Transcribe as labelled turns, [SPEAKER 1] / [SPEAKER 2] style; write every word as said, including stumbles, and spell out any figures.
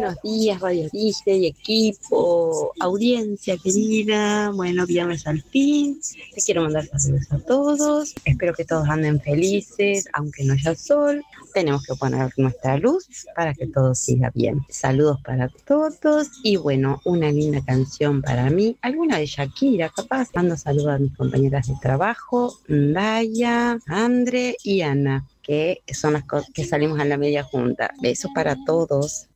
[SPEAKER 1] buenos días, Radio Disney, equipo, audiencia querida. Bueno, viernes al fin. Les quiero mandar saludos a todos. Espero que todos anden felices, aunque no haya sol. Tenemos que poner nuestra luz para que todo siga bien. Saludos para todos y bueno, una linda canción para mí. Alguna de Shakira, capaz. Mando saludos a mis compañeras de trabajo, Daya, Andre y Ana, que son las co- que salimos a la media junta. Besos para todos.